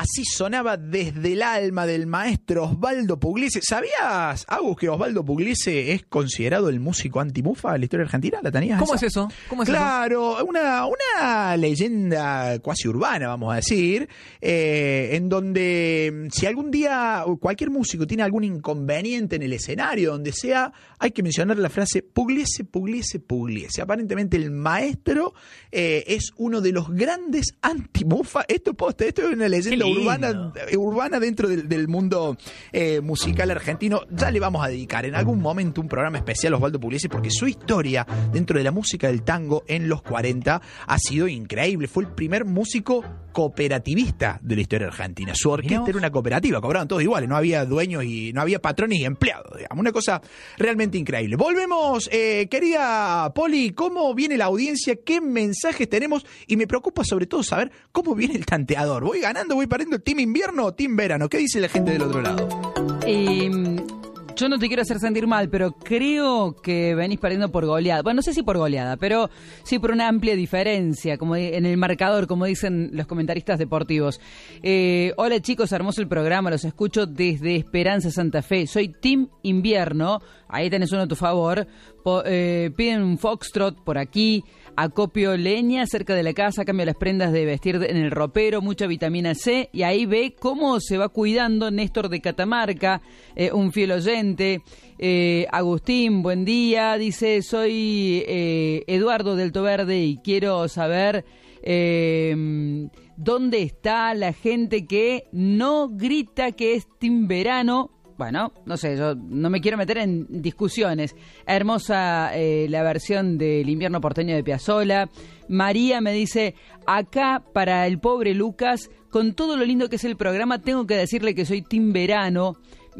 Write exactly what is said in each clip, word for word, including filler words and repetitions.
Así sonaba Desde el alma del maestro Osvaldo Pugliese. ¿Sabías, Agus, que Osvaldo Pugliese es considerado el músico antimufa de la historia argentina? ¿La tenías? ¿Cómo esa? es eso? ¿Cómo es claro, eso? Una, una leyenda cuasi urbana, vamos a decir, eh, en donde si algún día cualquier músico tiene algún inconveniente en el escenario, donde sea, hay que mencionar la frase Pugliese, Pugliese, Pugliese. Aparentemente el maestro eh, es uno de los grandes antimufa. Esto, posta, esto es una leyenda urbana, urbana dentro del, del mundo eh, musical argentino. Ya le vamos a dedicar en algún momento un programa especial a Osvaldo Pugliese, porque su historia dentro de la música del tango en los cuarenta ha sido increíble. Fue el primer músico cooperativista de la historia argentina. Su orquesta era una cooperativa, cobraban todos iguales, no había dueños y no había patrones y empleados, digamos, una cosa realmente increíble. Volvemos, eh, querida Poli, ¿cómo viene la audiencia? ¿Qué mensajes tenemos? Y me preocupa sobre todo saber cómo viene el tanteador. ¿Voy ganando, voy perdiendo, team invierno o team verano? ¿Qué dice la gente del otro lado? Eh, yo no te quiero hacer sentir mal, pero creo que venís perdiendo por goleada. Bueno, no sé si por goleada, pero sí por una amplia diferencia, como en el marcador, como dicen los comentaristas deportivos. Eh, hola chicos, hermoso el programa, los escucho desde Esperanza Santa Fe. Soy team invierno, ahí tenés uno a tu favor. Po, eh, piden un foxtrot por aquí, acopio leña cerca de la casa, cambio las prendas de vestir en el ropero, mucha vitamina C, y ahí ve cómo se va cuidando Néstor de Catamarca, eh, un fiel oyente. eh, Agustín, buen día, dice, soy eh, Eduardo del Toverde y quiero saber eh, dónde está la gente que no grita que es team verano. Bueno, no sé, yo no me quiero meter en discusiones. Hermosa eh, la versión del Invierno porteño de Piazzolla. María me dice, acá para el pobre Lucas, con todo lo lindo que es el programa, tengo que decirle que soy team verano.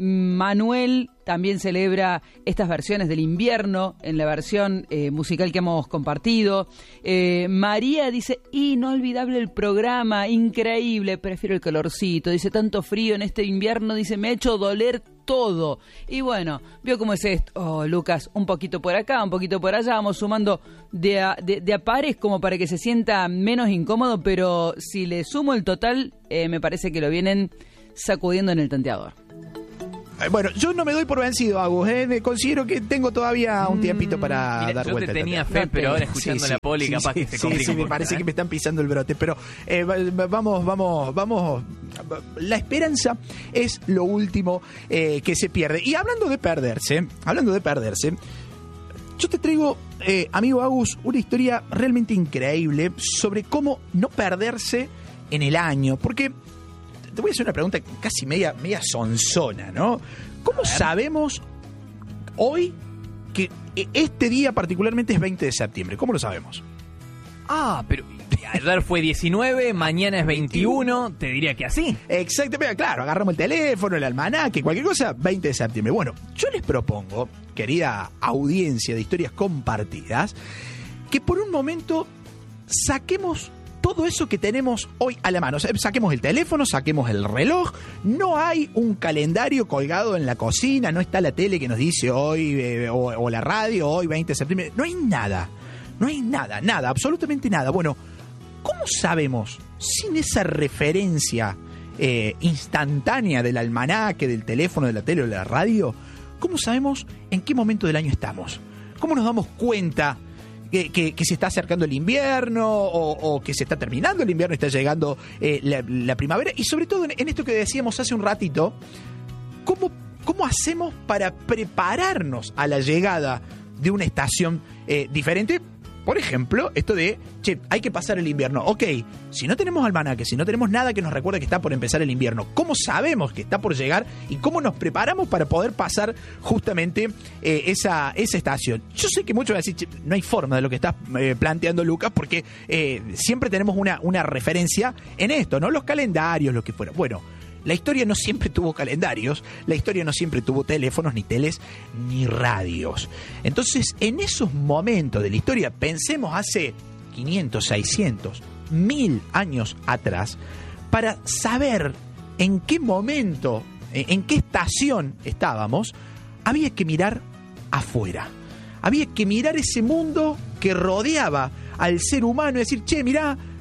Manuel también celebra estas versiones del invierno en la versión eh, musical que hemos compartido. Eh, María dice, inolvidable el programa, increíble, prefiero el calorcito. Dice, tanto frío en este invierno, dice, me ha hecho doler todo. Y bueno, vio cómo es esto. Oh, Lucas, un poquito por acá, un poquito por allá, vamos sumando de a, de, de a pares como para que se sienta menos incómodo, pero si le sumo el total, eh, me parece que lo vienen sacudiendo en el tanteador. Bueno, yo no me doy por vencido, Agus, ¿eh? Considero que tengo todavía un tiempito para Mira, dar yo vuelta. te tenía al fe, no pero te... ahora escuchando sí, la sí, Poli sí, capaz sí, que se sí, complica sí, un me poco, parece ¿eh? que me están pisando el brote, pero eh, vamos, vamos, vamos. La esperanza es lo último eh, que se pierde. Y hablando de perderse, hablando de perderse, yo te traigo, eh, amigo Agus, una historia realmente increíble sobre cómo no perderse en el año, porque te voy a hacer una pregunta casi media, media sonzona, ¿no? ¿Cómo sabemos hoy que este día particularmente es veinte de septiembre? ¿Cómo lo sabemos? Ah, pero ayer fue diecinueve, mañana es veintiuno, te diría que así. Exactamente, claro, agarramos el teléfono, el almanaque, cualquier cosa, veinte de septiembre. Bueno, yo les propongo, querida audiencia de historias compartidas, que por un momento saquemos todo eso que tenemos hoy a la mano. O sea, saquemos el teléfono, saquemos el reloj. No hay un calendario colgado en la cocina, no está la tele que nos dice hoy, eh, o, o la radio, hoy veinte de septiembre. No hay nada, no hay nada, nada, absolutamente nada. Bueno, ¿cómo sabemos, sin esa referencia eh, instantánea del almanaque, del teléfono, de la tele o de la radio, cómo sabemos en qué momento del año estamos? ¿Cómo nos damos cuenta Que, que, que se está acercando el invierno o, o que se está terminando el invierno y está llegando eh, la, la primavera? Y sobre todo en, en esto que decíamos hace un ratito, ¿cómo, cómo hacemos para prepararnos a la llegada de una estación eh, diferente? Por ejemplo, esto de, che, hay que pasar el invierno. Ok, si no tenemos almanaque, si no tenemos nada que nos recuerde que está por empezar el invierno, ¿cómo sabemos que está por llegar y cómo nos preparamos para poder pasar justamente eh, esa, esa estación? Yo sé que muchos van a decir, che, no hay forma de lo que estás eh, planteando, Lucas, porque eh, siempre tenemos una, una referencia en esto, ¿no? Los calendarios, lo que fuera. Bueno, la historia no siempre tuvo calendarios, la historia no siempre tuvo teléfonos, ni teles, ni radios. Entonces, en esos momentos de la historia, pensemos hace quinientos, seiscientos, mil años atrás, para saber en qué momento, en qué estación estábamos, había que mirar afuera. Había que mirar ese mundo que rodeaba al ser humano y decir, che, mirá,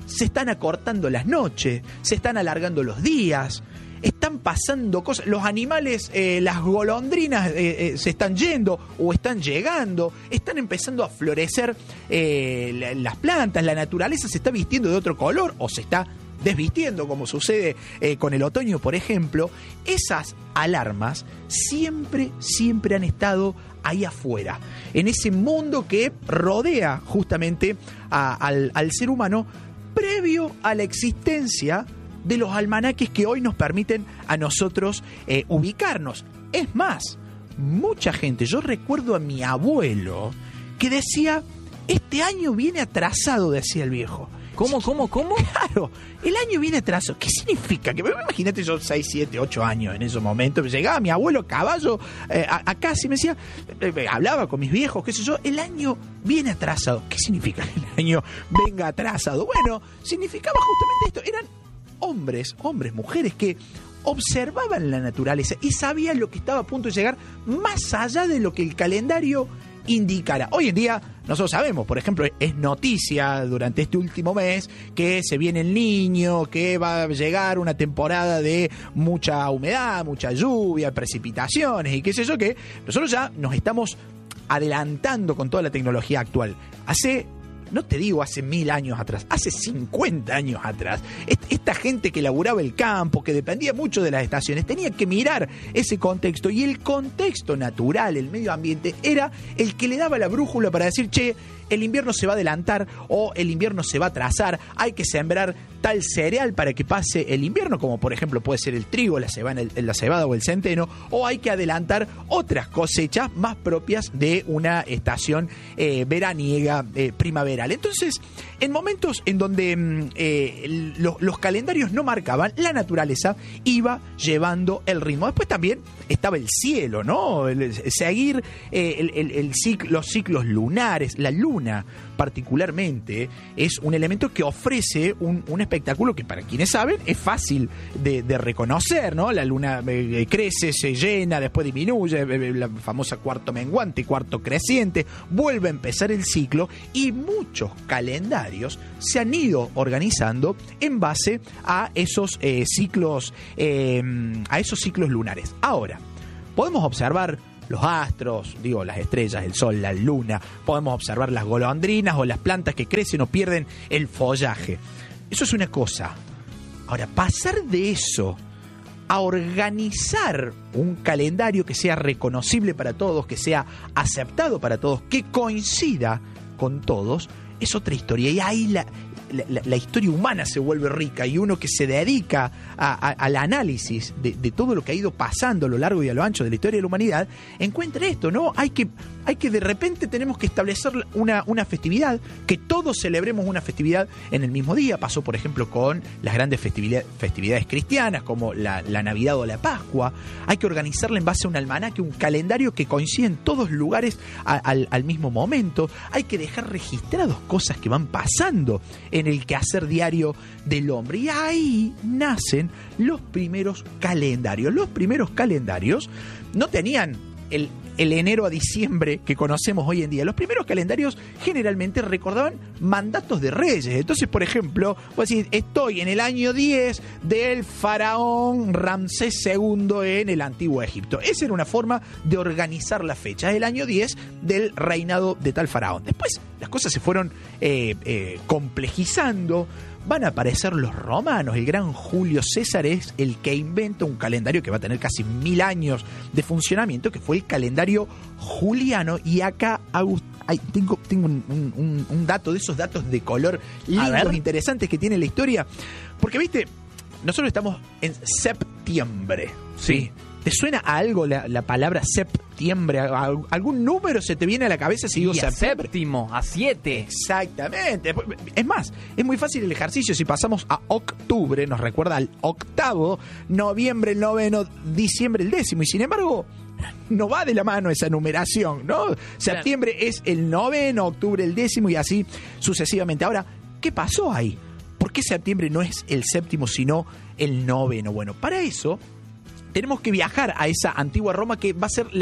se están acortando las noches, se están alargando los días, están pasando cosas, los animales, eh, las golondrinas eh, eh, se están yendo o están llegando, están empezando a florecer eh, la, las plantas, la naturaleza se está vistiendo de otro color o se está desvistiendo, como sucede eh, con el otoño, por ejemplo. Esas alarmas siempre, siempre han estado ahí afuera, en ese mundo que rodea justamente a, al, al ser humano, previo a la existencia de los almanaques que hoy nos permiten a nosotros eh, ubicarnos. Es más, mucha gente, yo recuerdo a mi abuelo que decía, este año viene atrasado, decía el viejo. ¿Cómo, cómo, cómo? Claro, el año viene atrasado. ¿Qué significa? Que imagínate yo seis, siete, ocho años en esos momentos. Llegaba mi abuelo a caballo eh, a, a casa y me decía, eh, hablaba con mis viejos, qué sé yo, el año viene atrasado. ¿Qué significa que el año venga atrasado? Bueno, significaba justamente esto. Eran hombres, hombres, mujeres que observaban la naturaleza y sabían lo que estaba a punto de llegar más allá de lo que el calendario indicara. Hoy en día nosotros sabemos, por ejemplo, es noticia durante este último mes que se viene el Niño, que va a llegar una temporada de mucha humedad, mucha lluvia, precipitaciones y qué sé yo, que nosotros ya nos estamos adelantando con toda la tecnología actual. Hace no te digo hace mil años atrás, hace cincuenta años atrás, esta gente que laburaba el campo, que dependía mucho de las estaciones, tenía que mirar ese contexto, y el contexto natural, el medio ambiente, era el que le daba la brújula para decir, che, el invierno se va a adelantar o el invierno se va a atrasar, hay que sembrar tal cereal para que pase el invierno, como por ejemplo puede ser el trigo, la cebada, la cebada o el centeno, o hay que adelantar otras cosechas más propias de una estación eh, veraniega, eh, primaveral. Entonces, en momentos en donde eh, los, los calendarios no marcaban, la naturaleza iba llevando el ritmo. Después también estaba el cielo, ¿no? El, el, seguir eh, el, el, el ciclo, los ciclos lunares, la luna particularmente es un elemento que ofrece un, un espectáculo que para quienes saben es fácil de, de reconocer, ¿no? La luna eh, crece, se llena, después disminuye, eh, la famosa cuarto menguante, cuarto creciente, vuelve a empezar el ciclo, y muchos calendarios se han ido organizando en base a esos eh, ciclos eh, a esos ciclos lunares. Ahora, podemos observar los astros, digo, las estrellas, el sol, la luna, podemos observar las golondrinas o las plantas que crecen o pierden el follaje. Eso es una cosa. Ahora, pasar de eso a organizar un calendario que sea reconocible para todos, que sea aceptado para todos, que coincida con todos, es otra historia. Y ahí la, la, la historia humana se vuelve rica, y uno que se dedica a, a, al análisis de, de todo lo que ha ido pasando a lo largo y a lo ancho de la historia de la humanidad, encuentra esto, ¿no? Hay que, hay que de repente tenemos que establecer una, una festividad, que todos celebremos una festividad en el mismo día. Pasó, por ejemplo, con las grandes festividades, festividades cristianas, como la, la Navidad o la Pascua. Hay que organizarla en base a un almanaque, un calendario que coincide en todos lugares a, al, al mismo momento. Hay que dejar registrados cosas que van pasando en el quehacer diario del hombre. Y ahí nacen los primeros calendarios. Los primeros calendarios no tenían el, el enero a diciembre que conocemos hoy en día. Los primeros calendarios generalmente recordaban mandatos de reyes. Entonces, por ejemplo, vos decís, estoy en el año diez del faraón Ramsés segundo en el antiguo Egipto. Esa era una forma de organizar la fecha. Es el año diez del reinado de tal faraón. Después las cosas se fueron eh, eh, complejizando. Van a aparecer los romanos. El gran Julio César es el que inventa un calendario que va a tener casi mil años de funcionamiento, que fue el calendario juliano. Y acá Agust, ay, tengo, tengo un, un, un dato de esos datos de color lindos, interesantes que tiene la historia. Porque, viste, nosotros estamos en septiembre, ¿sí? ¿Sí? ¿Te suena a algo la, la palabra septiembre? ¿Algún número se te viene a la cabeza si digo y a septiembre? Séptimo, a siete. Exactamente. Es más, es muy fácil el ejercicio. Si pasamos a octubre, nos recuerda al octavo, noviembre el noveno, diciembre el décimo. Y sin embargo, no va de la mano esa numeración, ¿no? Septiembre claro. Es el noveno, octubre el décimo y así sucesivamente. Ahora, ¿qué pasó ahí? ¿Por qué septiembre no es el séptimo, sino el noveno? Bueno, para eso tenemos que viajar a esa antigua Roma, que va a ser la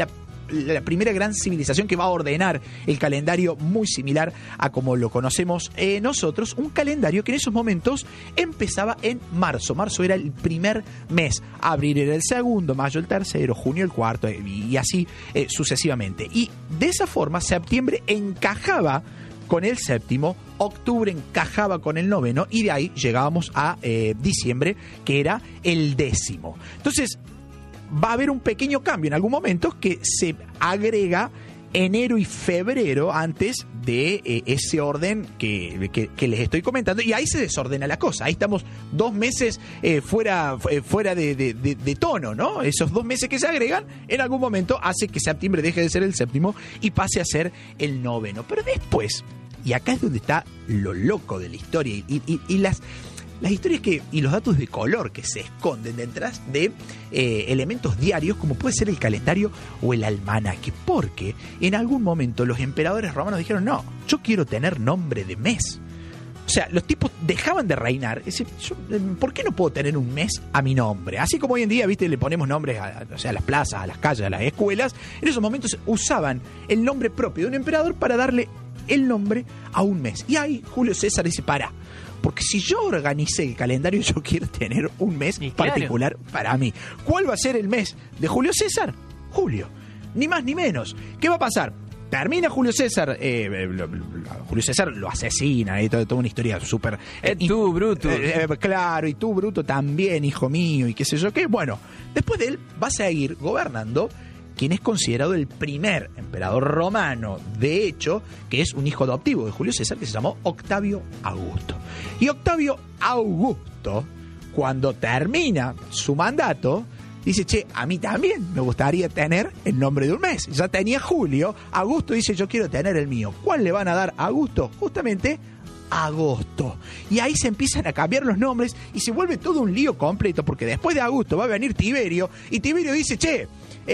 la primera gran civilización que va a ordenar el calendario muy similar a como lo conocemos eh, nosotros, un calendario que en esos momentos empezaba en marzo. Marzo era el primer mes, abril era el segundo, mayo el tercero, junio el cuarto eh, y así eh, sucesivamente. Y de esa forma septiembre encajaba con el séptimo, octubre encajaba con el noveno y de ahí llegábamos a eh, diciembre, que era el décimo. Entonces va a haber un pequeño cambio en algún momento que se agrega enero y febrero antes de eh, ese orden que, que, que les estoy comentando, y ahí se desordena la cosa. Ahí estamos dos meses eh, fuera, eh, fuera de, de, de, de tono, ¿no? Esos dos meses que se agregan en algún momento hace que septiembre deje de ser el séptimo y pase a ser el noveno. Pero después, y acá es donde está lo loco de la historia y, y, y las... Las historias que y los datos de color que se esconden detrás de eh, elementos diarios como puede ser el calendario o el almanaque, porque en algún momento los emperadores romanos dijeron, no, yo quiero tener nombre de mes. O sea, los tipos dejaban de reinar. Es decir, yo, ¿por qué no puedo tener un mes a mi nombre? Así como hoy en día, viste, le ponemos nombres a, o sea, a las plazas, a las calles, a las escuelas. En esos momentos usaban el nombre propio de un emperador para darle el nombre a un mes. Y ahí Julio César dice, para, porque si yo organicé el calendario, yo quiero tener un mes y claro, particular para mí. ¿Cuál va a ser el mes de Julio César? Julio. Ni más ni menos. ¿Qué va a pasar? Termina Julio César, eh, lo, lo, Julio César lo asesina, y eh, toda, toda una historia súper... Eh, tú, Bruto. Eh, eh, claro, y tú, Bruto, también, hijo mío, y qué sé yo qué. Bueno, después de él va a seguir gobernando quien es considerado el primer emperador romano, de hecho, que es un hijo adoptivo de Julio César, que se llamó Octavio Augusto. Y Octavio Augusto, cuando termina su mandato, dice, che, a mí también me gustaría tener el nombre de un mes. Ya tenía Julio, Augusto dice, yo quiero tener el mío. ¿Cuál le van a dar a Augusto? Justamente Agosto. Y ahí se empiezan a cambiar los nombres y se vuelve todo un lío completo, porque después de Augusto va a venir Tiberio, y Tiberio dice, che,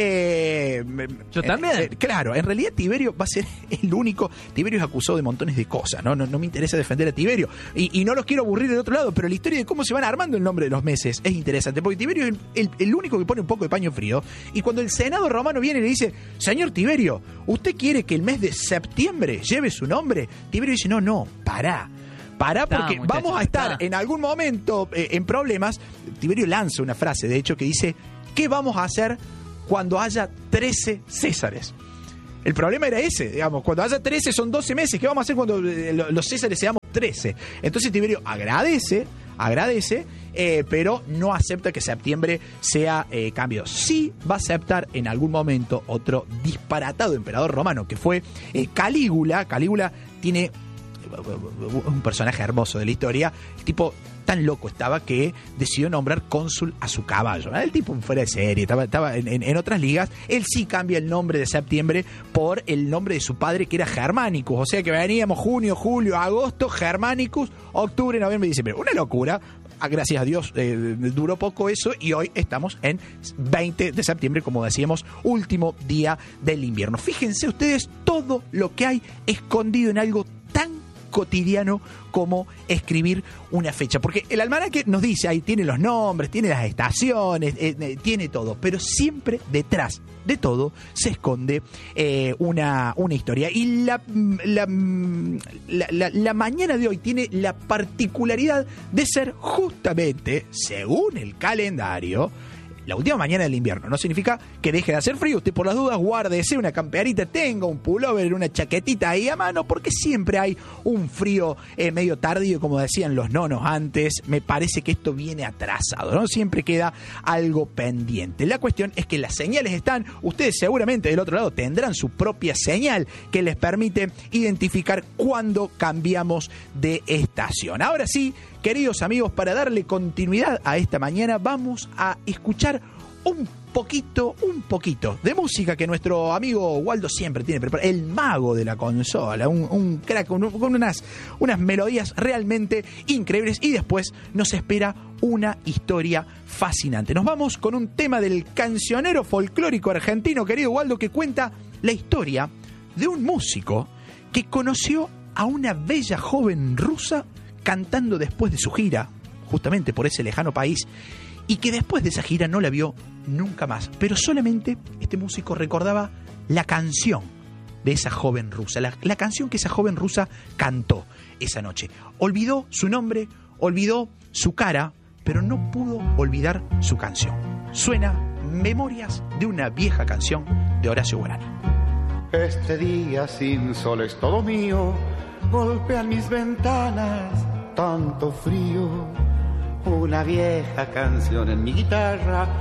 Eh, yo también. Eh, eh, claro, en realidad Tiberio va a ser el único. Tiberio es acusado de montones de cosas, ¿no? No, no me interesa defender a Tiberio. Y, y no los quiero aburrir del otro lado, pero la historia de cómo se van armando el nombre de los meses es interesante, porque Tiberio es el, el, el único que pone un poco de paño frío. Y cuando el Senado romano viene y le dice, señor Tiberio, ¿usted quiere que el mes de septiembre lleve su nombre? Tiberio dice, no, no, pará. Pará, porque está, muchacho, vamos a estar está. en algún momento eh, en problemas. Tiberio lanza una frase, de hecho, que dice, ¿qué vamos a hacer cuando haya trece Césares? El problema era ese, digamos, cuando haya trece son doce meses, ¿qué vamos a hacer cuando eh, los Césares seamos trece? Entonces Tiberio agradece, agradece, eh, pero no acepta que septiembre sea eh, cambio. Sí va a aceptar en algún momento otro disparatado emperador romano, que fue eh, Calígula. Calígula tiene un personaje hermoso de la historia. El tipo tan loco estaba que decidió nombrar cónsul a su caballo. El tipo fuera de serie, estaba, estaba en, en, en otras ligas. Él sí cambia el nombre de septiembre por el nombre de su padre, que era Germanicus. O sea que veníamos junio, julio, agosto, Germanicus, octubre, noviembre y diciembre. Una locura. Gracias a Dios eh, duró poco eso, y hoy estamos en veinte de septiembre, como decíamos, último día del invierno. Fíjense ustedes todo lo que hay escondido en algo tan cotidiano como escribir una fecha, porque el almanaque nos dice, ahí tiene los nombres, tiene las estaciones, eh, eh, tiene todo, pero siempre detrás de todo se esconde eh, una, una historia, y la, la, la, la, la mañana de hoy tiene la particularidad de ser justamente, según el calendario, la última mañana del invierno. No significa que deje de hacer frío. Usted, por las dudas, guárdese una camperita, tenga un pullover, una chaquetita ahí a mano, porque siempre hay un frío eh, medio tardío, como decían los nonos antes. Me parece que esto viene atrasado, ¿no? Siempre queda algo pendiente. La cuestión es que las señales están. Ustedes seguramente del otro lado tendrán su propia señal que les permite identificar cuándo cambiamos de estación. Ahora sí, queridos amigos, para darle continuidad a esta mañana, vamos a escuchar un poquito, un poquito de música que nuestro amigo Waldo siempre tiene preparado, el mago de la consola, un, un crack un, con unas, unas melodías realmente increíbles, y después nos espera una historia fascinante. Nos vamos con un tema del cancionero folclórico argentino, querido Waldo, que cuenta la historia de un músico que conoció a una bella joven rusa cantando después de su gira, justamente por ese lejano país, y que después de esa gira no la vio nunca más. Pero solamente este músico recordaba la canción de esa joven rusa, la, la canción que esa joven rusa cantó esa noche. Olvidó su nombre, olvidó su cara, pero no pudo olvidar su canción. Suena Memorias de una vieja canción de Horacio Guarani. Este día sin sol es todo mío, golpean mis ventanas tanto frío. Una vieja canción en mi guitarra